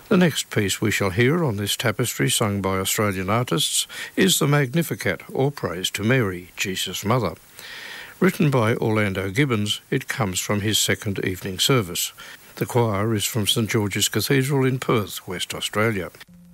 The next piece we shall hear on this tapestry sung by Australian artists is the Magnificat, or Praise to Mary, Jesus' Mother. Written by Orlando Gibbons, it comes from his second evening service. The choir is from St George's Cathedral in Perth, West Australia.